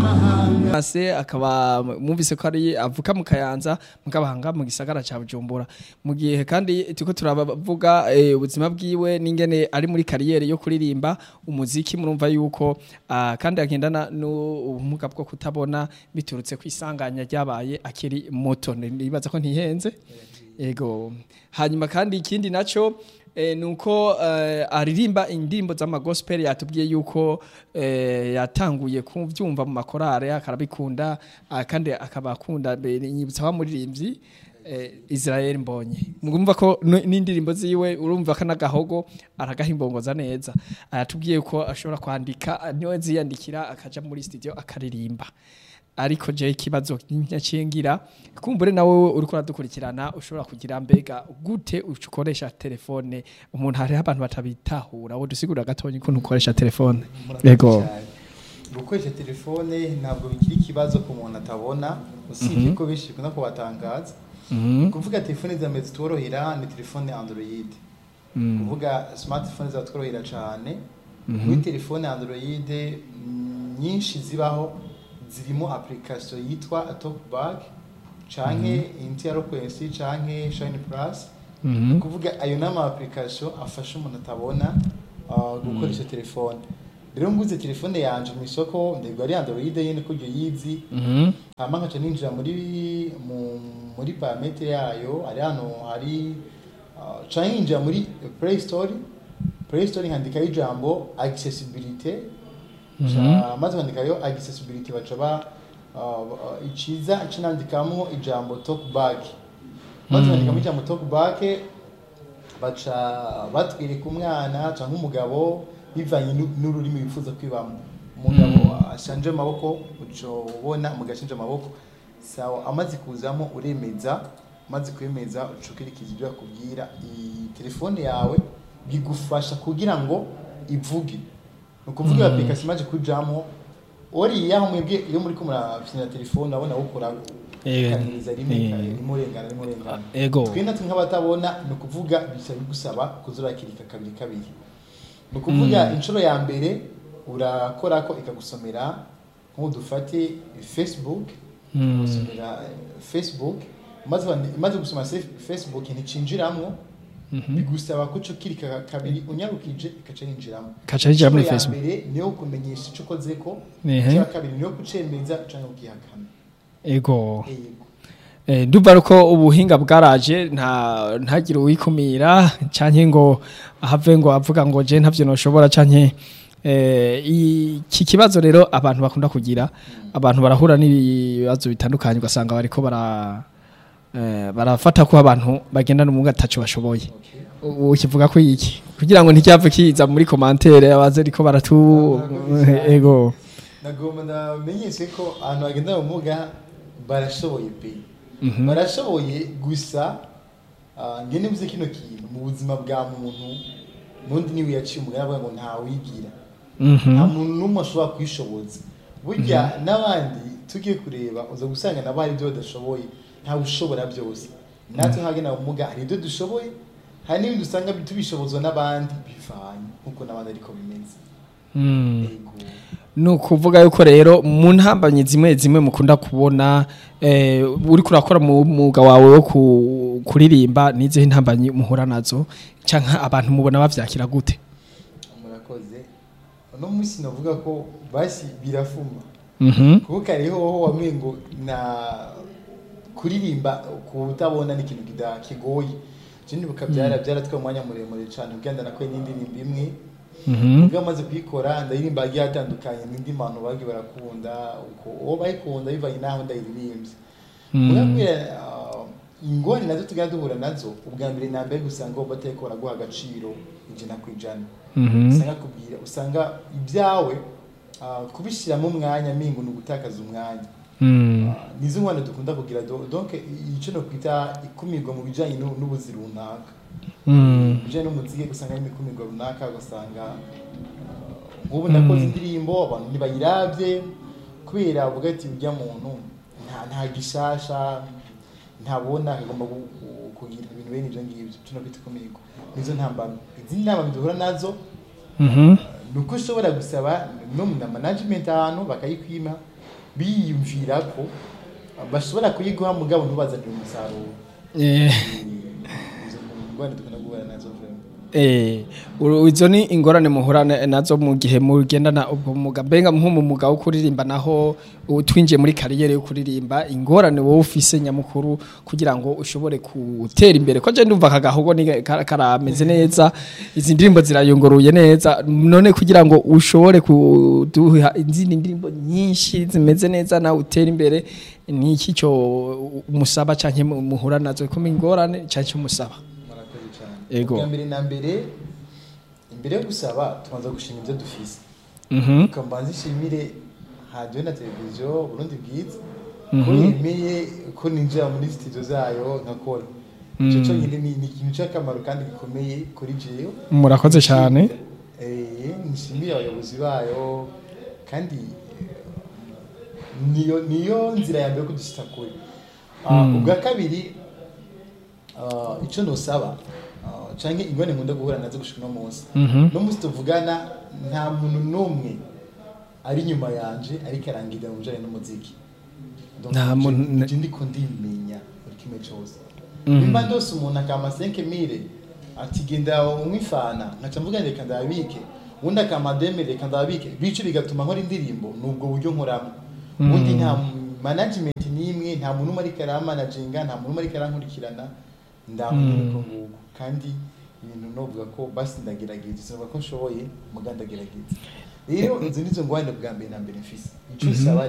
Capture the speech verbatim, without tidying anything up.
ase akaba mumvise ko ari avuka mu Kayanza mugabanga mu gisagara ca Bujumbura mu gihe kandi tuko turabavuga ubuzima bwiwe n'ingene ari muri kariyere yo kuririmba umuziki murumva yuko uh, kandi agendana n'ubumuga bwo kutabona biturutse kwisanganya ryabaye akiri moto nibaza ko ntihenze ego hanyuma kandi ikindi naco E, nuko uh, aririmba indirimbo z'amagospel yatubwiye yuko uh, yatanguye kuvyumva mu makorare akarabikunda uh, kandi akabakunda nyibutsa wa muririmbyi uh, Israel Mbonye mugumva ko n'indirimbo ziwe urumva kana gahogo aragahimbongoza neza yatubwiye ko ashobora kwandika niwe ziyandikira akaja muri studio akaririmba ariko je ikibazo nyacengira kumbure nawe uri kuradukurikirana ushobora kugira mbega gute ukoresha telefone umuntu hari abantu batabitahura wo dusigura gatonyi ko ukoresha telefone yego gukoresha telefone ntabwo bikiri ikibazo ku muntu atabona usibye ko bishikuna ko batangaza kuvuga telefone zameze tworohera ni telefone Android kuvuga smartphone za tworohera cyane kuri telefone Android nyinshi zibaho zirimo application yitwa Talkback canke Interloquence canke Shine Plus kuvuga ayo nama application afasha umuntu atabona gukoresha telefone rero nguze telefone yanje mu isoko ndego ari Android yene ko yizi hama nkaca ninjira muri muri parametre yayo ari hano hari canke ninjira muri Play Store Play Store handika ijambo accessibility maze bandikayo accessibility bacaba ikiza cinandikamo ijambo Talkback maze bandikamo ijambo Talkback baca batwirika umwana cyangwa umugabo bivanye n'ururimi bifuza kwibamo umugabo ashanje amaboko uco ubona mugashanje amaboko sawa amazi kuzamo uremeza maze kwemeza ucukirikiza ibyo akubwira i telefone yawe bigufasha kugira ngo ivuge ukuvuga application maje kujamo ori yaho mwebwe iyo muri ko murafina telefone abona ukora kaniriza rimwe rimurengana rimurengana ego twenda nk'abatabona no kuvuga bisaba bigusaba kuzurakirika kabiri kabiri no kuvuga inshuro ya mbere urakora ko ikagusomera nko dufate Facebook usomera Facebook maze maze gusoma Facebook nticinjiramwo bigusaba kucukirika kabiri unyarukije ikaca yinjiramo kaca yinjira muri Facebook mbere niyo kumenyesha ico kozeko cya kabiri niyo kucemeza canke ukihakana ego eh duba ruko ubuhinga bwaraje nta ntagire uwikumira canke ngo ahave ngo avuga ngo je ntavyo noshobora canke eh iki kibazo rero abantu bakunda kugira abantu barahura n'ibibazo bitandukanye ugasanga bariko bara Eh barafata ko abantu bagendana umwuga tacho bashoboye ukivuga ko iki kugira ngo nticyapfe kiza muri commentaire abaze riko baratu ego nagomba ndamenyeshe ko abantu bagendana umwuga barashoboye pe barashoboye gusa ngene bize kino kintu mu buzima bwa muntu nundi niwe yaciye umugabo ngo nta wigira nta muntu numwe ashobora kwishoboza burya nabandi tugiye kureba uza gusanga nabari byo badashoboye nta ushobora byose natwe nkagena umuga hari ibyo dushoboye hari n'ibindi usanga bitubishobozwa n'abandi bivanye nkuko nabandi ariko bimeze ego nukuvuga yuko rero mu ntambanye zimwe zimwe mukunda kubona eh uri kurakora mu muga wawe wo kuririmba nize intambanye muhura nazo canka abantu mubona bavyakira gute murakoze no musi navuga ko basi birafuma mhm kuko kariho wamengo na kuririmba kutabona ni ikintu kidakigoye jindi bukabyara byaratwe umwanya muremure cyane ugenda nakwe n'indirimbo imwe mhm ubwo amaze kuyikora ndaririmba agiye atandukanye n'indi mpano bagi barakunda uko uwo bayikunda bivanye naho ndayiririmbye mugabwira ingoni nazo tugenda duhura nazo ubwa mbere nambaye gusanga bateko baraguha agaciro ijana kwijana mhm usanga kubwira usanga ibyawe kubishiramo umwanya mingo n'ugutakaza umwanya Mm. nizo ngwana dukunda kugira donc ico no kwita ikumirwa mu bijanye n'ubuzi runaka. Mm. Bijanye n'umuziki gusanga imikumirwa runaka gusanga ubu nakoze indirimbo abantu nibayiravye kubera avuga ati urya muntu nta nta gishasha ntabona agomba kugira ibintu bene ivyo ngivyo tuno kwita ikumirwa. Nizo ntambamye. Izindi ntambamye duhura nazo. Mhm. Nuko ushobora gusaba no mu management ahantu bakayikwima biyumvira ko bashobora kuyiguha mugabo ntubazanire umusaruro eh izo ngorane dukunda guhura nazo vraiment Eh, izo ni ingorane muhura nazo mu gihe mugendana ubwo muga benga mu muga wo kuririmba naho utwinjiye muri kariyere yo kuririmba ingorane wowe ufise nyamukuru kugira ngo ushobore gutera imbere ko je ndumva kagahogo ni karameze neza izi ndirimbo zirayongoruye neza none kugira ngo ushobore kuduha izindi ndirimbo nyinshi zimeze neza na utera imbere ni iki cyo umusaba canke muhura nazo ko ingorane canke umusaba Ego. Mbere na mbere imbere yo gusaba tubanza gushima ibyo dufise. Mhm. Ukambanza ishimire radio na televiziyo Burundi Bwiza. Ko yemeye ko ninjira muri studio zayo nkakora. Ico cyo nyine ni ikintu cy'akamaro kandi gikomeye kuri jewe. Murakoze cyane. Eh, nishimiye abayobozi bayo kandi niyo niyo nzira ya mbere ko dushita kuri. Ah, ubwa kabiri ah ico no saba canke ingone nkunda guhura nazo gushika no munsi no munsi tuvugana nta muntu numwe ari nyuma yanje ariko arangira mu janye n'umuziki nta muntu ndiko ndimenya buri kimwe cyose nimba ndose umuntu akama cinq mille ati genda umwifana nkaca mvuga reka ndabike undi akama deux mille reka ndabike bice bigatuma nkora indirimbo nubwo buryo nkoramo undi nta management nimwe nta muntu umwe ariko aramanaginga nta muntu umwe ariko arankurikirana ndamuko nguko kandi ibintu novuga ko basi ndagerageza sinumva ko nshoboye mugandagerageza rero inzu nizo ngwane bwa mbere na mbere mfise ico saba